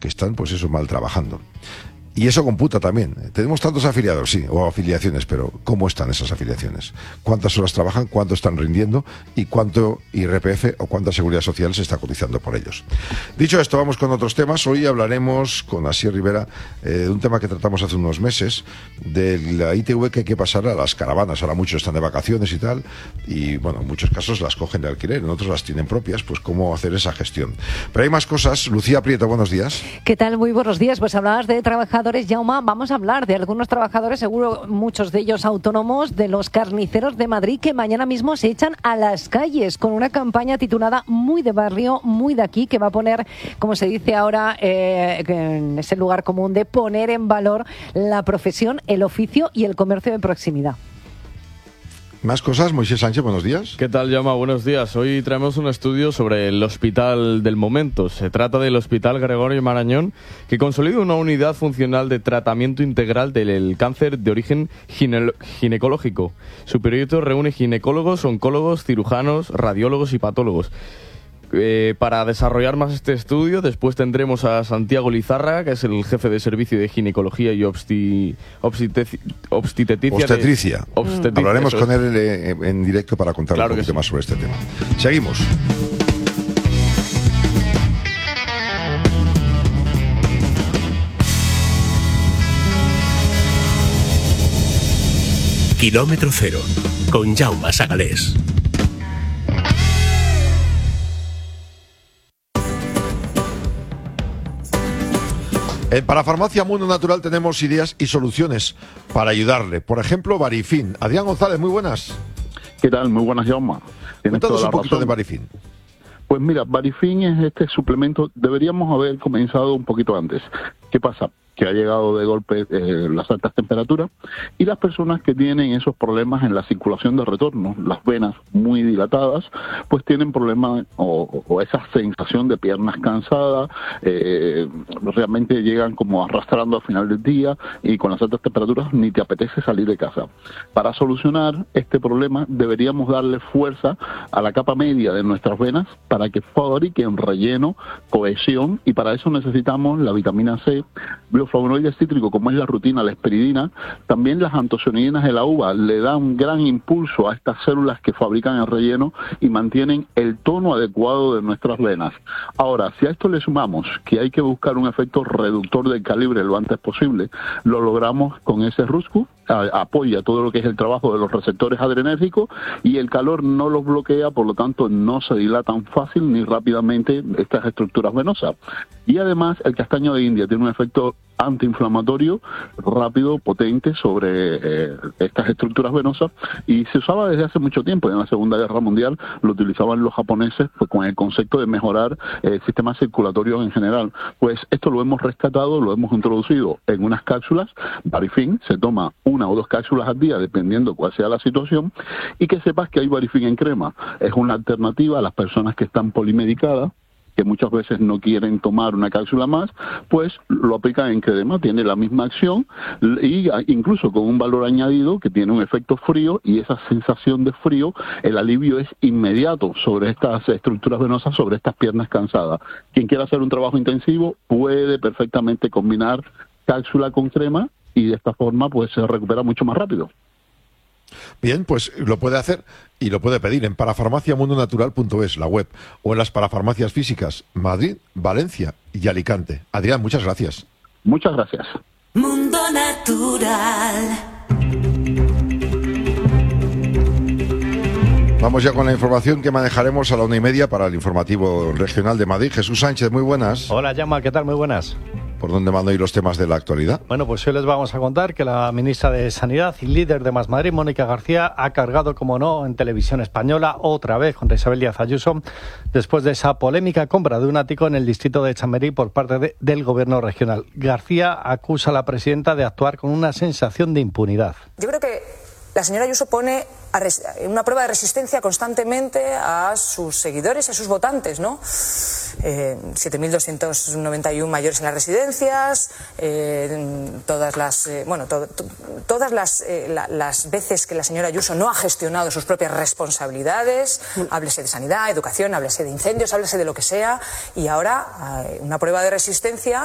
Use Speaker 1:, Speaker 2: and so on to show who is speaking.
Speaker 1: que están, pues eso, mal trabajando. Y eso computa también. Tenemos tantos afiliados, sí, o afiliaciones, pero ¿cómo están esas afiliaciones? ¿Cuántas horas trabajan? ¿Cuánto están rindiendo? ¿Y cuánto IRPF o cuánta seguridad social se está cotizando por ellos? Dicho esto, vamos con otros temas. Hoy hablaremos con Asier Rivera de un tema que tratamos hace unos meses, de la ITV que hay que pasar a las caravanas. Ahora muchos están de vacaciones y tal, y bueno, en muchos casos las cogen de alquiler, en otros las tienen propias, pues cómo hacer esa gestión. Pero hay más cosas. Lucía Prieto, buenos días.
Speaker 2: ¿Qué tal? Muy buenos días. Pues hablabas de trabajadores, Jaume. Vamos a hablar de algunos trabajadores, seguro muchos de ellos autónomos, de los carniceros de Madrid, que mañana mismo se echan a las calles con una campaña titulada Muy de Barrio, Muy de Aquí, que va a poner, como se dice ahora, en ese lugar común de poner en valor la profesión, el oficio y el comercio de proximidad.
Speaker 1: Más cosas. Moisés Sánchez, buenos días.
Speaker 3: ¿Qué tal, Jaume? Buenos días. Hoy traemos un estudio sobre el hospital del momento. Se trata del Hospital Gregorio Marañón, que consolida una unidad funcional de tratamiento integral del cáncer de origen ginecológico. Su proyecto reúne ginecólogos, oncólogos, cirujanos, radiólogos y patólogos. Para desarrollar más este estudio, después tendremos a Santiago Lizarra, que es el jefe de servicio de ginecología y obstetricia.
Speaker 1: Hablaremos con él en directo para contar un poquito más sobre este tema. Seguimos.
Speaker 4: Kilómetro Cero, con Jaume Sagalés.
Speaker 1: En Parafarmacia Mundo Natural tenemos ideas y soluciones para ayudarle. Por ejemplo, Barifin. Adrián González, muy buenas.
Speaker 5: ¿Qué tal? Muy buenas, Jaume.
Speaker 1: Cuéntanos un poquito de Barifin.
Speaker 5: Pues mira, Barifin es este suplemento, deberíamos haber comenzado un poquito antes. ¿Qué pasa? Que ha llegado de golpe las altas temperaturas y las personas que tienen esos problemas en la circulación de retorno, las venas muy dilatadas, pues tienen problemas o esa sensación de piernas cansadas, realmente llegan como arrastrando al final del día y con las altas temperaturas ni te apetece salir de casa. Para solucionar este problema deberíamos darle fuerza a la capa media de nuestras venas para que fabriquen relleno, cohesión, y para eso necesitamos la vitamina C, bioflavonoides cítricos como es la rutina, la esperidina, también las antocianinas de la uva le dan un gran impulso a estas células que fabrican el relleno y mantienen el tono adecuado de nuestras venas. Ahora, si a esto le sumamos que hay que buscar un efecto reductor del calibre lo antes posible, lo logramos con ese Ruscu, apoya todo lo que es el trabajo de los receptores adrenérgicos y el calor no los bloquea, por lo tanto no se dilatan fácil ni rápidamente estas estructuras venosas. Y además el castaño de India tiene un efecto antiinflamatorio rápido, potente sobre estas estructuras venosas y se usaba desde hace mucho tiempo. En la Segunda Guerra Mundial lo utilizaban los japoneses pues, con el concepto de mejorar el sistema circulatorio en general. Pues esto lo hemos rescatado, lo hemos introducido en unas cápsulas. Barifin se toma 1 o 2 cápsulas al día dependiendo cuál sea la situación, y que sepas que hay Barifin en crema. Es una alternativa a las personas que están polimedicadas, que muchas veces no quieren tomar una cápsula más, pues lo aplican en crema, tiene la misma acción y incluso con un valor añadido que tiene un efecto frío, y esa sensación de frío, el alivio es inmediato sobre estas estructuras venosas, sobre estas piernas cansadas. Quien quiera hacer un trabajo intensivo puede perfectamente combinar cápsula con crema y de esta forma pues se recupera mucho más rápido.
Speaker 1: Bien, pues lo puede hacer y lo puede pedir en parafarmaciamundonatural.es, la web, o en las parafarmacias físicas Madrid, Valencia y Alicante. Adrián, muchas gracias.
Speaker 5: Muchas gracias.
Speaker 6: Mundo Natural.
Speaker 1: Vamos ya con la información que manejaremos a la 1:30 para el informativo regional de Madrid. Jesús Sánchez, muy buenas.
Speaker 7: Hola, Jaume, ¿qué tal? Muy buenas.
Speaker 1: ¿Por dónde van hoy los temas de la actualidad?
Speaker 7: Bueno, pues hoy les vamos a contar que la ministra de Sanidad y líder de Más Madrid, Mónica García, ha cargado, como no, en Televisión Española otra vez contra Isabel Díaz Ayuso, después de esa polémica compra de un ático en el distrito de Chamberí por parte del gobierno regional. García acusa a la presidenta de actuar con una sensación de impunidad.
Speaker 8: Yo creo que la señora Ayuso pone una prueba de resistencia constantemente a sus seguidores, a sus votantes, ¿no? 7.291 mayores en las residencias, todas las veces que la señora Ayuso no ha gestionado sus propias responsabilidades, háblese de sanidad, educación, háblese de incendios, háblese de lo que sea, y ahora una prueba de resistencia